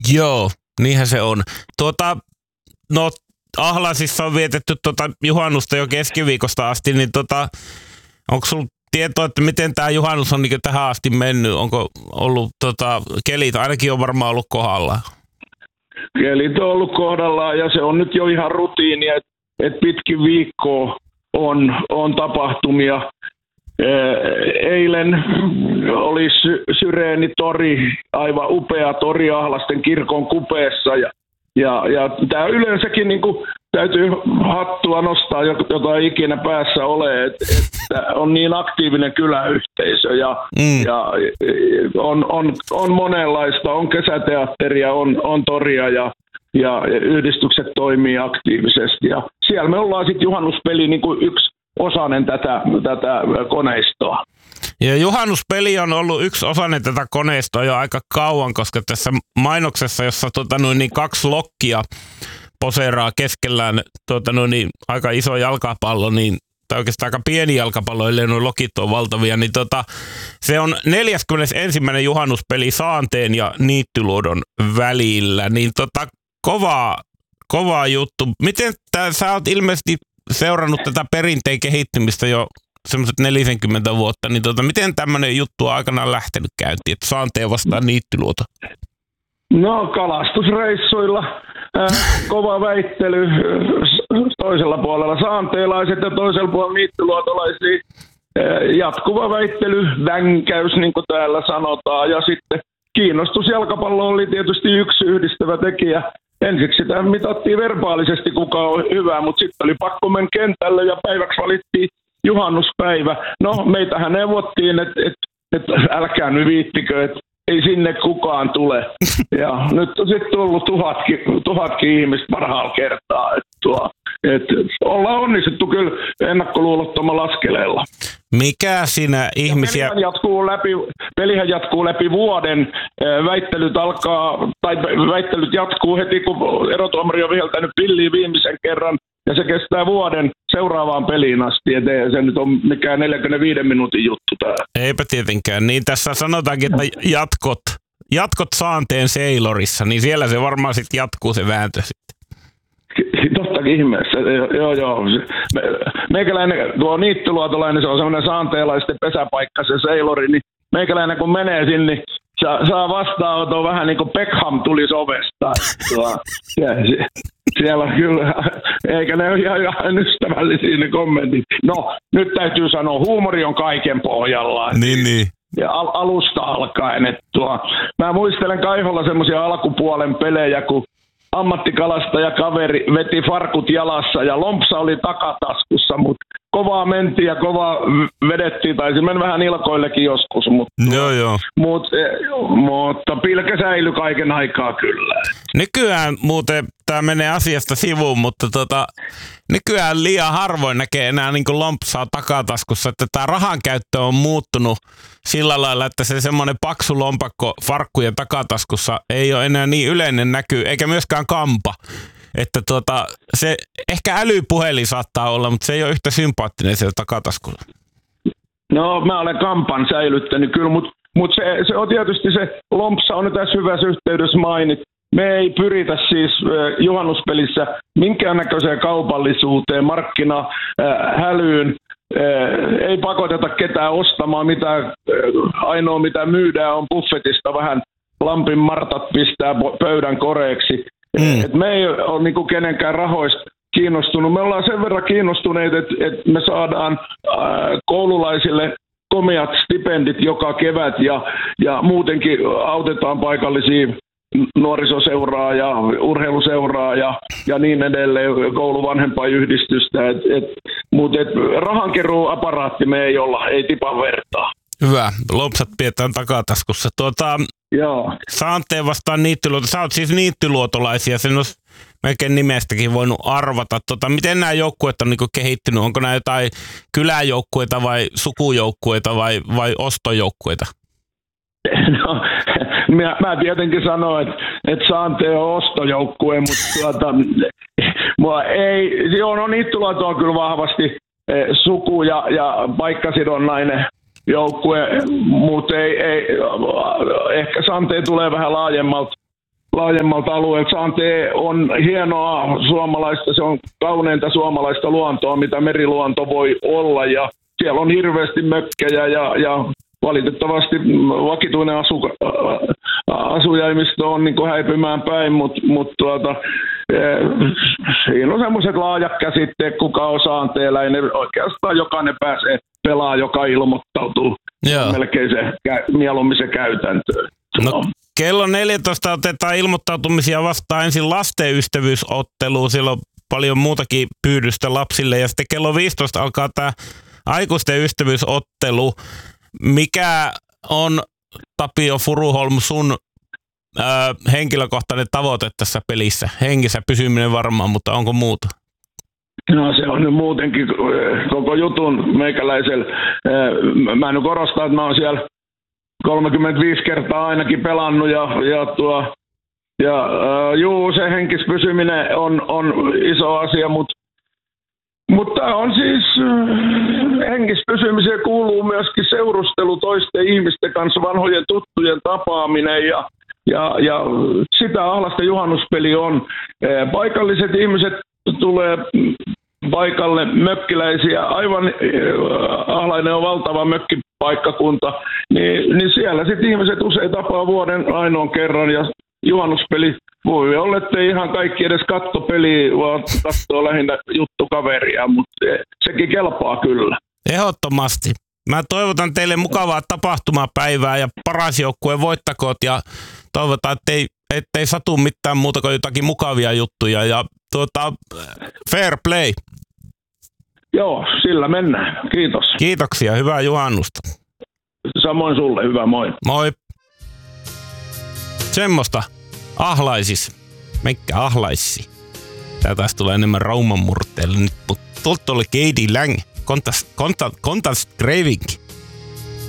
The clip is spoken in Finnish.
Joo, niinhän se on. No Ahlasissa on vietetty juhannusta jo keskiviikosta asti, niin onko sulla tietoa, että miten tämä juhannus on niin tähän asti mennyt? Onko ollut kelit, ainakin on varmaan ollut kohdallaan? Kelit on ollut kohdallaan ja se on nyt jo ihan rutiini, että pitkin viikkoa on tapahtumia. Eilen oli Syreeni-tori, aivan upea tori Ahlasten kirkon kupeessa ja tämä yleensäkin niin kuin täytyy hattua nostaa, jota ei ikinä päässä ole, että on niin aktiivinen kyläyhteisö ja on monenlaista, on kesäteatteria, on toria ja yhdistykset toimii aktiivisesti ja siellä me ollaan sitten juhannuspeli niin kuin yksi osainen tätä koneistoa. Ja juhannuspeli on ollut yksi osainen tätä koneistoa jo aika kauan, koska tässä mainoksessa, jossa kaksi lokkia poseeraa keskellään aika iso jalkapallo, niin, tai oikeastaan aika pieni jalkapallo, ellei nuo lokit on valtavia, niin se on 41. juhannuspeli Saanteen ja Niittyluodon välillä, niin kovaa juttu. Miten sä oot ilmeisesti seurannut tätä perinteen kehittymistä jo semmoiset 40 vuotta, niin miten tämmöinen juttu on aikanaan lähtenyt käyntiin, että Saanteen vastaan Niittyluoto? No kalastusreissuilla kova väittely toisella puolella saanteelaiset ja toisella puolella niittyluotolaisia. Jatkuva väittely, vänkäys niin kuin täällä sanotaan ja sitten kiinnostus jalkapallo oli tietysti yksi yhdistävä tekijä. Ensiksi sitä mitattiin verbaalisesti, kuka on hyvä, mutta sitten oli pakko mennä kentälle ja päiväksi valittiin juhannuspäivä. No meitähän neuvottiin, että älkää nyt viittikö, että ei sinne kukaan tule. Ja nyt on sitten tullut tuhatkin ihmistä parhaalla kertaa. Että ollaan onnistuttu kyllä ennakkoluulottomalla askeleella. Mikä siinä ihmisiä... Pelihän jatkuu läpi vuoden. Väittelyt jatkuu heti, kun erotuomari on viheltänyt pilliin viimeisen kerran. Ja se kestää vuoden seuraavaan peliin asti. Ettei se nyt on mikään 45 minuutin juttu täällä. Eipä tietenkään. Niin tässä sanotaankin, että jatkot Saanteen Sailorissa, niin siellä se varmaan sitten jatkuu se vääntö sitten. Tottakin ihmeessä. Joo. Meikäläinen, tuo niittyluotolainen, se on semmoinen saanteelaisten pesäpaikka, se Sailori, niin meikäläinen kun menee sinne, niin saa vastaanoton vähän niin kuin Beckham tulisi ovesta. Siellä kyllä, eikä ne ole ihan ystävällisiä ne kommentit. No, nyt täytyy sanoa, huumori on kaiken pohjalla. Niin. Ja alusta alkaen. Mä muistelen Kaiholla semmoisia alkupuolen pelejä, kun ammattikalastaja kaveri veti farkut jalassa ja lompsa oli takataskussa, mutta kovaa mentiin ja kovaa vedettiin, taisi mennä vähän ilkoillekin joskus, mutta pilke säilyi kaiken aikaa kyllä. Nykyään muuten, tämä menee asiasta sivuun, mutta nykyään liian harvoin näkee enää niin kuin lompsaa takataskussa, että tämä rahan käyttö on muuttunut sillä lailla, että se semmoinen paksu lompakko farkkujen takataskussa ei ole enää niin yleinen näky, eikä myöskään kampa. Että se ehkä älypuhelin saattaa olla, mutta se ei ole yhtä sympaattinen siellä takataskulla. No mä olen kampan säilyttänyt kyllä, mutta se on tietysti se lompsa on tässä hyvässä yhteydessä mainit. Me ei pyritä siis juhannuspelissä minkäännäköiseen kaupallisuuteen, markkinahälyyn. Ei pakoteta ketään ostamaan mitään. Ainoa mitä myydään on buffetista vähän lampin martat pistää pöydän koreeksi. Et me ei ole niinku kenenkään rahoista kiinnostunut. Me ollaan sen verran kiinnostuneet, että me saadaan koululaisille komeat stipendit joka kevät ja muutenkin autetaan paikallisia nuorisoseuraa ja urheiluseuraa ja niin edelleen, kouluvanhempaiyhdistystä. Mutta rahankeruuaparaatti me ei olla, ei tipan vertaa. Hyvä. Lompsat pidetään takataskussa. Joo. Saanteen vastaan Niittyluoto. Sä oot siis niittyluotolaisia. Sen olisi melkein nimestäkin voinut arvata. Miten nämä joukkueet on niinku kehittynyt? Onko nämä jotain kyläjoukkueita vai sukujoukkueita vai ostojoukkueita? No, mä tietenkin sanoin, että Saanteen on ostojoukkue, mutta Niittyluoto on kyllä vahvasti suku- ja paikkasidonnainen joukkue, mutta ei, ehkä Saanteen tulee vähän laajemmalta laajemmalta alueelta. Saantee on hienoa suomalaista, se on kauneinta suomalaista luontoa, mitä meriluonto voi olla, ja siellä on hirveästi mökkejä ja valitettavasti vakituinen asujaimisto on niin kuin häipymään päin, mutta siinä on semmoiset laajat käsitteet, kuka on saanteeläinen. Oikeastaan jokainen pääsee pelaamaan, joka ilmoittautuu. Melkein se mieluummin se käytäntöön. No, kello 14 otetaan ilmoittautumisia vastaan ensin lasten ystävyysotteluun. Siellä on paljon muutakin pyydystä lapsille. Ja sitten kello 15 alkaa tämä aikuisten ystävyysottelu. Mikä on, Tapio Furuholm, sun henkilökohtainen tavoite tässä pelissä? Hengissä pysyminen varmaan, mutta onko muuta? No se on nyt muutenkin koko jutun meikäläisellä. Mä nyt korostan, että mä oon siellä 35 kertaa ainakin pelannut juu, se henkis pysyminen on iso asia, mutta on siis henkis pysymiseen kuuluu myöskin seurustelu toisten ihmisten kanssa, vanhojen tuttujen tapaaminen ja sitä ahlasta juhannuspeli on. Paikalliset ihmiset tulee paikalle, mökkiläisiä, aivan Ahlainen on valtava mökkipaikkakunta, niin siellä sitten ihmiset usein tapaa vuoden ainoan kerran ja juhannuspeli voi olla, ettei ihan kaikki edes katso peliä, vaan katsoo lähinnä juttukaveria, mutta sekin kelpaa kyllä. Ehdottomasti. Mä toivotan teille mukavaa tapahtumapäivää ja paras joukkue voittakoot ja toivotaan, ettei satu mitään muuta kuin jotakin mukavia juttuja ja fair play. Joo, sillä mennään. Kiitos. Kiitoksia, hyvää juhannusta. Samoin sulle, hyvä, moi. Moi. Semmosta ahlaisis. Mekkä ahlaissi. Tää taas tulee enemmän Rauman murteelle nyt, mutta tuolta oli Katie Lang. Kontast Greivink.